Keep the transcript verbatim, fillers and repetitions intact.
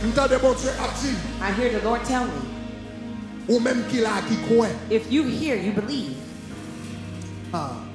I hear the Lord tell me, if you hear, you believe. Ah.